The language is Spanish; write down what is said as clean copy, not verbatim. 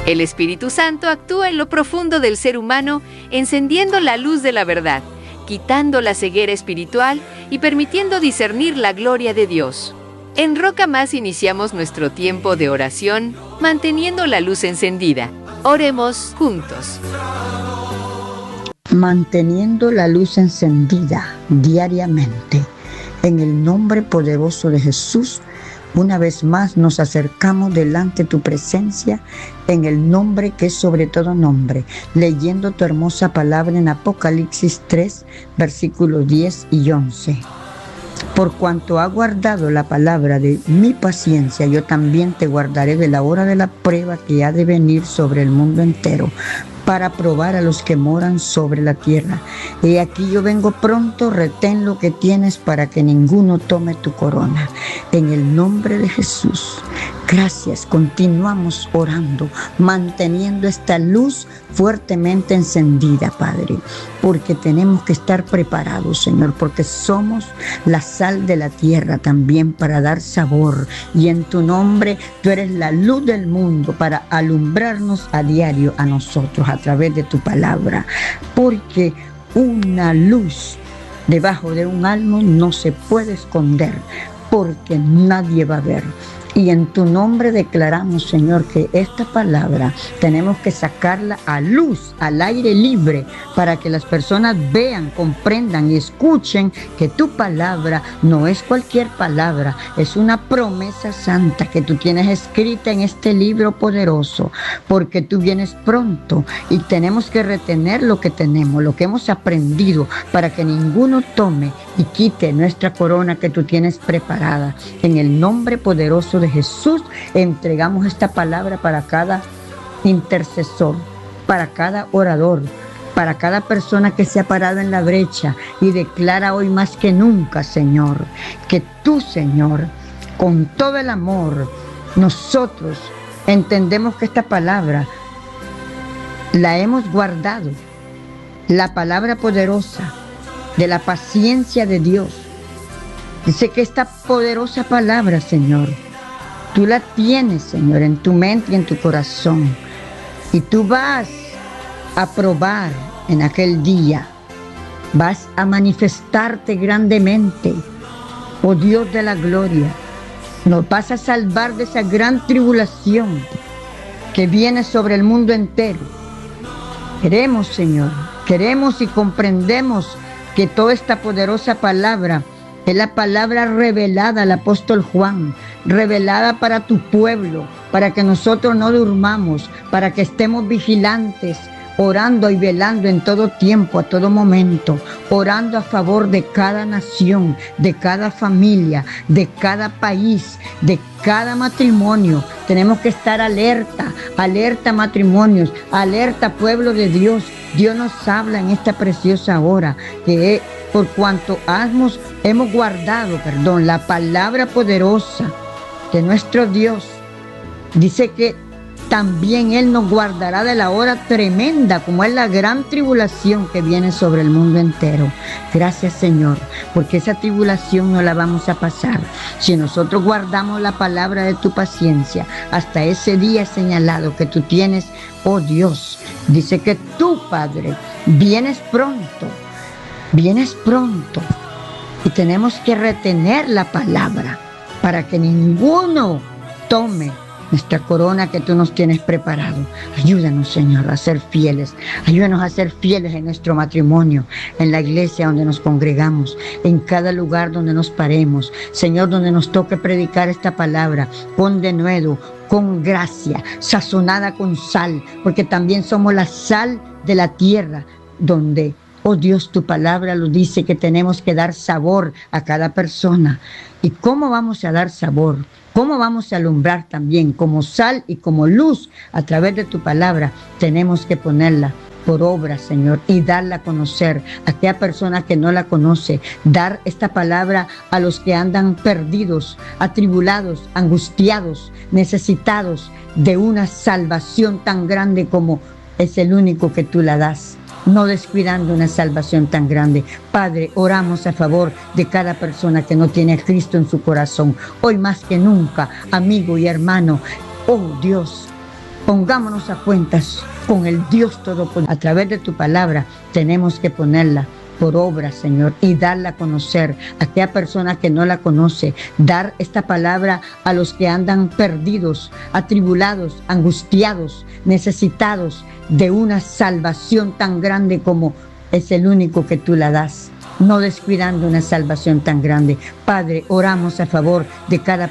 El Espíritu Santo actúa en lo profundo del ser humano, encendiendo la luz de la verdad, quitando la ceguera espiritual y permitiendo discernir la gloria de Dios. En Roca Más iniciamos nuestro tiempo de oración, manteniendo la luz encendida. Oremos juntos. Manteniendo la luz encendida diariamente. En el nombre poderoso de Jesús, una vez más nos acercamos delante de tu presencia, en el nombre que es sobre todo nombre, leyendo tu hermosa palabra en Apocalipsis 3, versículos 10 y 11. Por cuanto ha guardado la palabra de mi paciencia, yo también te guardaré de la hora de la prueba que ha de venir sobre el mundo entero, para probar a los que moran sobre la tierra. He aquí yo vengo pronto, retén lo que tienes para que ninguno tome tu corona. En el nombre de Jesús, gracias. Continuamos orando, manteniendo esta luz fuertemente encendida, Padre, porque tenemos que estar preparados, Señor, porque somos la sal de la tierra también para dar sabor. Y en tu nombre, tú eres la luz del mundo para alumbrarnos a diario a nosotros, a través de tu palabra, porque una luz debajo de un almo no se puede esconder, porque nadie va a ver. Y en tu nombre declaramos, Señor, que esta palabra tenemos que sacarla a luz, al aire libre, para que las personas vean, comprendan y escuchen que tu palabra no es cualquier palabra, es una promesa santa que tú tienes escrita en este libro poderoso, porque tú vienes pronto y tenemos que retener lo que tenemos, lo que hemos aprendido, para que ninguno tome y quite nuestra corona que tú tienes preparada. En el nombre poderoso de Jesús, entregamos esta palabra para cada intercesor, para cada orador, para cada persona que se ha parado en la brecha y declara hoy más que nunca, Señor, que tú, Señor, con todo el amor, nosotros entendemos que esta palabra la hemos guardado, la palabra poderosa de la paciencia de Dios. Dice que esta poderosa palabra, Señor, tú la tienes, Señor, en tu mente y en tu corazón. Y tú vas a probar en aquel día. Vas a manifestarte grandemente. Oh Dios de la gloria, nos vas a salvar de esa gran tribulación que viene sobre el mundo entero. Queremos, Señor, queremos y comprendemos que toda esta poderosa palabra es la palabra revelada al apóstol Juan, revelada para tu pueblo, para que nosotros no durmamos, para que estemos vigilantes, orando y velando en todo tiempo, a todo momento, orando a favor de cada nación, de cada familia, de cada país, de cada matrimonio. Tenemos que estar alerta, alerta matrimonios, alerta pueblo de Dios. Dios nos habla en esta preciosa hora, que por cuanto hemos guardado, la palabra poderosa de nuestro Dios, dice que también Él nos guardará de la hora tremenda, como es la gran tribulación que viene sobre el mundo entero. Gracias, Señor, porque esa tribulación no la vamos a pasar si nosotros guardamos la palabra de tu paciencia hasta ese día señalado que tú tienes, oh Dios. Dice que tú, Padre, vienes pronto, y tenemos que retener la palabra para que ninguno tome nuestra corona que tú nos tienes preparado. Ayúdanos, Señor, a ser fieles. Ayúdanos a ser fieles en nuestro matrimonio, en la iglesia donde nos congregamos, en cada lugar donde nos paremos. Señor, donde nos toque predicar esta palabra, con denuedo, con gracia, sazonada con sal, porque también somos la sal de la tierra, donde, oh Dios, tu palabra lo dice, que tenemos que dar sabor a cada persona. ¿Y cómo vamos a dar sabor? ¿Cómo vamos a alumbrar también como sal y como luz a través de tu palabra? Tenemos que ponerla por obra, Señor, y darla a conocer a aquella persona que no la conoce. Dar esta palabra a los que andan perdidos, atribulados, angustiados, necesitados de una salvación tan grande como es el único que tú la das, no descuidando una salvación tan grande. Padre, oramos a favor de cada persona que no tiene a Cristo en su corazón. Hoy más que nunca, amigo y hermano, oh Dios, Pongámonos a cuentas con el Dios Todopoderoso. A través de tu palabra tenemos que ponerla por obra, Señor, y darla a conocer a aquella persona que no la conoce. Dar esta palabra a los que andan perdidos, atribulados, angustiados, necesitados de una salvación tan grande como es el único que tú la das. No descuidando una salvación tan grande. Padre, oramos a favor de cada